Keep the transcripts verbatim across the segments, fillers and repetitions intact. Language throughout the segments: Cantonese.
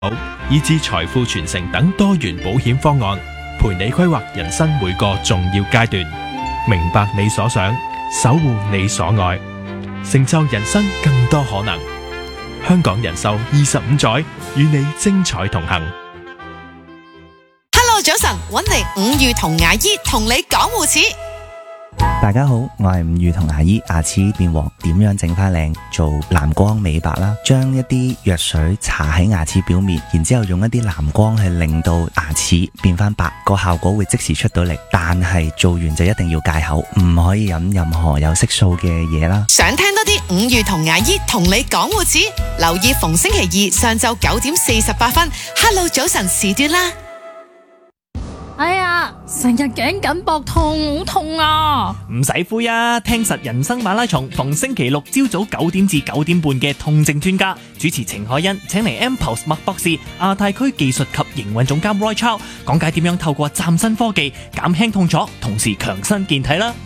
以至財富傳承等多元保險方案，陪你規劃人生每個重要階段，明白你所想，守護你所愛，成就人生更多可能。香港人壽二十五載，與你精彩同行。 Hello， 早晨，搵嚟伍裕同牙醫同你講護齒。 大家好，我係伍裕同牙醫。牙齒變黃點樣整翻靚？做藍光美白啦，將一啲藥水搽喺牙齒表面，然之後用一啲藍光去令到牙齒變翻白，個效果會即時出到嚟。但係做完就一定要戒口，唔可以飲任何有色素嘅嘢啦。 想聽多啲伍裕同牙醫同你講護齒，留意逢星期二上晝九點四十八分 Hello 早晨時段啦。 哎呀，成日頸緊膊痛，好痛啊！ 唔使灰啊，聽實人生馬拉松，逢星期六朝早九點至九點半嘅痛症專家主持程海欣，請嚟 M-Pulse 麥博士、亞太區技術及營運總監 Roy Chow 講解點樣透過嶄新科技減輕痛楚，同時強身健體啦。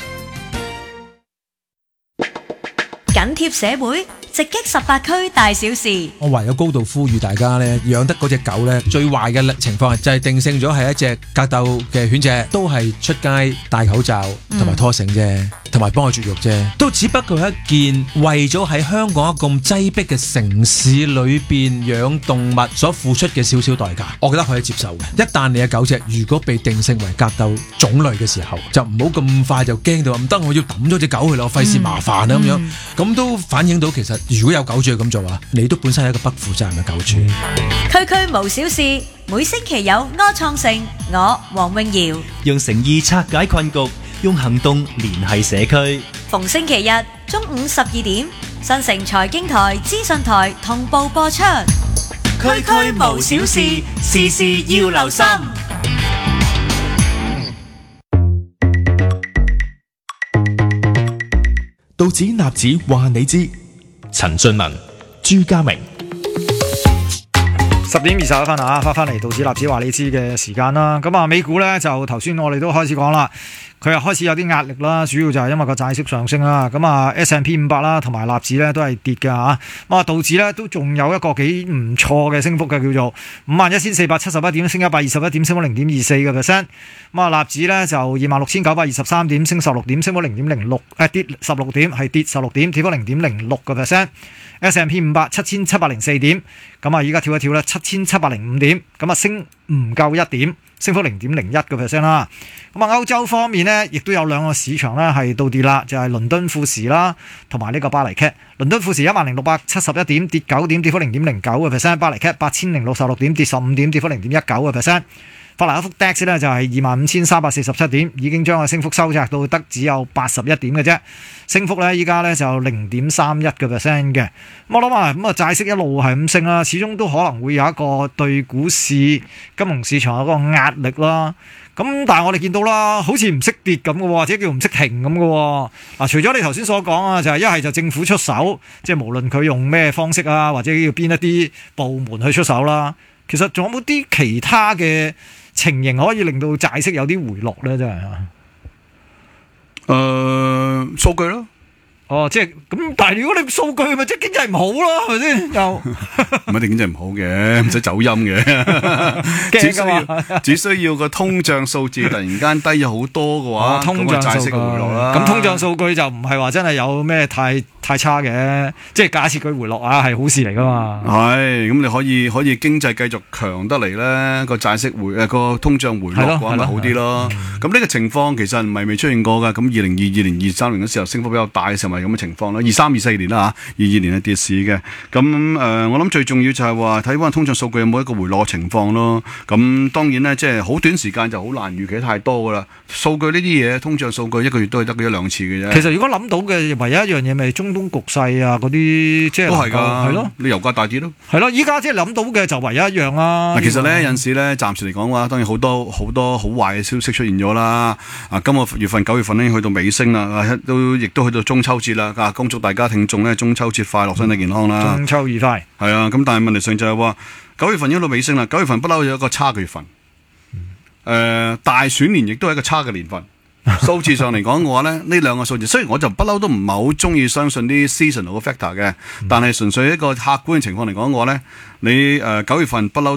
緊貼社會，直擊十八區大小事。 我唯有高度呼籲大家咧，養得嗰隻狗咧，最壞嘅情況就係定性咗係一隻格鬥嘅犬隻，都係出街戴口罩同埋拖繩啫，同埋幫佢絕育啫，都只不過係一件為咗喺香港一個咁擠迫嘅城市裏邊養動物所付出嘅少少代價，我覺得可以接受嘅。一旦你嘅狗隻如果被定性為格鬥種類嘅時候，就唔好咁快就驚到唔得，我要抌咗隻狗去咯，費事麻煩啊咁樣，咁都反映到其實如果有狗主要咁做啊，你都本身係一個不負責任嘅狗主。 區區無小事，每星期有柯創盛，我黃詠瑤用誠意拆解困局，用行動聯繫社區。 逢星期日中午十二點，新城財經台、資訊台同步播出。 區區無小事，事事要留心。 道指納指話你知。陳俊文、朱家明。 十點二十一分啊，翻翻嚟道指納指話你知嘅時間啦。咁啊，美股咧就頭先我哋都開始講啦，佢又開始有啲壓力啦，主要就係因為個債息上升啦。咁啊 S and P 五百啦，同埋納指咧都係跌嘅吓。咁啊，道指咧都仲有一個幾唔錯嘅升幅嘅，叫做五萬一千四百七十一點，升一百二十一點，升幅零點二四嘅 percent。咁啊，納指咧就二萬六千九百二十三點，升十六點，升幅零點零六，誒跌十六點，係跌十六點，跌幅零點零六個 percent。S and P 五百七千七百零四點，咁啊依家跳一跳咧七千七百零五點，咁啊升唔夠一點，升幅零點零一個 percent 啦。咁啊歐洲方面呢，亦都有兩個市場咧係倒跌啦，就係、是、倫敦富時啦，同埋呢個巴黎 C A T。倫敦富時一萬零六百七十一點，跌九點，跌幅零點零九個 percent。巴黎 C A T 八千零六十六點，跌十五點，跌幅零點一九個 percent。法蘭克福 D A X 咧就係二萬五千三百四十七點，已經將個升幅收窄到得只有八十一點嘅啫，升幅咧依家咧就零點三一個 percent 嘅。咁我諗啊，咁啊債息一路係咁升啦，始終都可能會有一個對股市、金融市場有一個壓力啦。咁但係我哋見到啦，好似唔識跌咁嘅，或者叫唔識停咁嘅。嗱，除咗你頭先所講啊，就係一係就政府出手，即係無論佢用咩方式啊，或者要邊一啲部門去出手啦。其實仲有冇啲其他嘅情形可以令到債息有啲回落咧？真係啊， 誒，數據咯。 哦，即係咁，但係如果你數據咪即係經濟唔好咯，係咪先？又唔一定經濟唔好嘅，唔使走音嘅，只需要只需要個通脹數字突然間低咗好多嘅話，咁個債息就回落啦。 咁通脹數據就唔係話真係有咩太太差嘅，即係假設佢回落啊，係好事嚟噶嘛。 係，咁你可以可以經濟繼續強得嚟咧，個債息回誒個通脹回落嘅話咪好啲咯。咁呢個情況其實唔係未出現過噶。咁二零二二年、二三年嘅時候升幅比較大嘅時候。係咁嘅情況啦，二三、二四年啦嚇，二二年係跌市嘅。咁誒、呃，我諗最重要就係話睇翻通脹數據有冇一個回落嘅情況咯。咁當然咧，即係好短時間就好難預期太多噶啦。數據呢啲嘢，通脹數據一個月都係得佢一兩次嘅啫。 其實如果諗到嘅唯一一樣嘢，咪中東局勢啊嗰啲，即係都係㗎， 係咯， 你油價大跌咯。 係咯，依家即係諗到嘅就唯一一樣啦。 嗱，其實咧有陣時咧，暫時嚟講嘅話，當然好多好多好壞嘅消息出現咗啦。啊，今個月份九月份咧去到尾聲啦，都亦都去到中秋節啦。啊，恭祝大家聽眾咧中秋節快樂，身體健康啦！ 中秋愉快。 係啊，咁但係問題上就係話九月份已經到尾聲啦，九月份不嬲有一個差嘅月份。誒、呃，大選年亦都係一個差嘅年份。 數字上嚟講嘅話咧，呢兩個數字雖然我就不嬲都唔係好中意相信啲 seasonal 嘅 factor 嘅，但係純粹一個客觀嘅情況嚟講嘅話咧，你誒九月份不嬲。